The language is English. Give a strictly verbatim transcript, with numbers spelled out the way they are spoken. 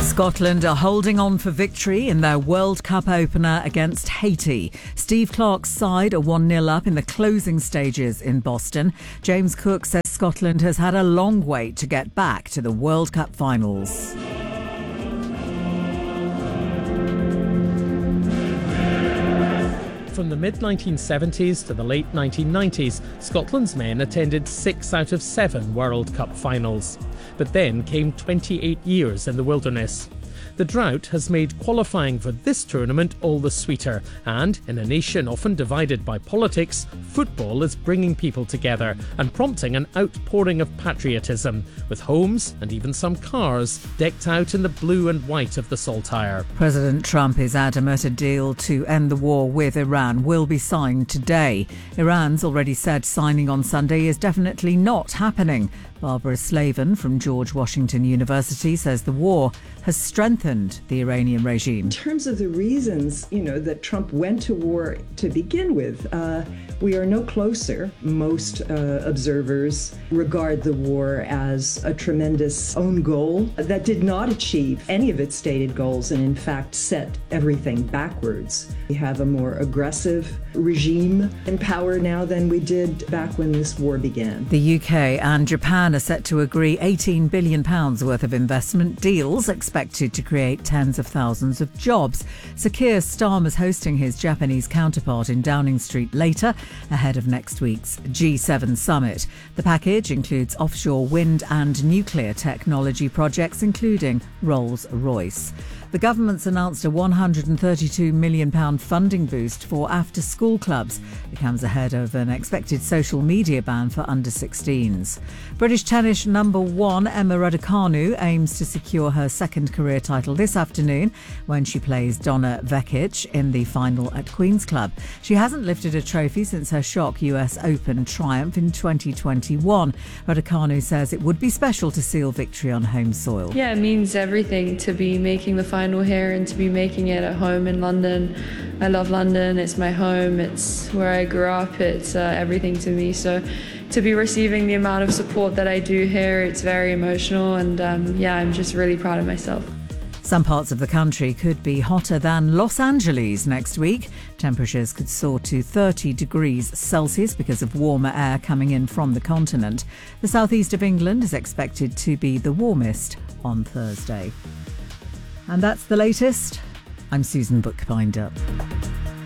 Scotland are holding on for victory in their World Cup opener against Haiti. Steve Clarke's side are one nil up in the closing stages in Boston. James Cook says Scotland has had a long wait to get back to the World Cup finals. From the mid nineteen seventies to the late nineteen nineties, Scotland's men attended six out of seven World Cup finals. But then came twenty-eight years in the wilderness. The drought has made qualifying for this tournament all the sweeter, and in a nation often divided by politics, football is bringing people together and prompting an outpouring of patriotism, with homes and even some cars decked out in the blue and white of the Saltire. President Trump is adamant a deal to end the war with Iran will be signed today. Iran's already said signing on Sunday is definitely not happening. Barbara Slavin from George Washington University says the war has strengthened the Iranian regime. In terms of the reasons, you know, that Trump went to war to begin with, uh, we are no closer. Most uh, observers regard the war as a tremendous own goal that did not achieve any of its stated goals and in fact set everything backwards. We have a more aggressive regime in power now than we did back when this war began. The U K and Japan are set to agree eighteen billion pounds worth of investment deals expected to create tens of thousands of jobs. Sir Keir Starmer's hosting his Japanese counterpart in Downing Street later, ahead of next week's G seven summit. The package includes offshore wind and nuclear technology projects, including Rolls-Royce. The government's announced a one hundred thirty-two million pounds funding boost for after-school clubs. It comes ahead of an expected social media ban for under sixteens. British tennis number one Emma Raducanu aims to secure her second career title this afternoon when she plays Donna Vekic in the final at Queen's Club. She hasn't lifted a trophy since her shock U S Open triumph in twenty twenty-one. Raducanu says it would be special to seal victory on home soil. Yeah, it means everything to be making the final final here and to be making it at home in London. I love London, it's my home, it's where I grew up, it's uh, everything to me. So to be receiving the amount of support that I do here, it's very emotional, and um, yeah, I'm just really proud of myself. Some parts of the country could be hotter than Los Angeles next week. Temperatures could soar to thirty degrees Celsius because of warmer air coming in from the continent. The southeast of England is expected to be the warmest on Thursday. And that's the latest. I'm Susan Bookbinder.